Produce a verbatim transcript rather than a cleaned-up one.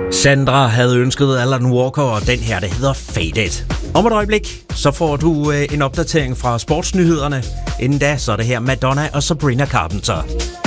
Sandra havde ønsket Alan Walker, og den her, der hedder Faded. Om et øjeblik, så får du øh, en opdatering fra sportsnyhederne. Inden da, så er det her Madonna og Sabrina Carpenter.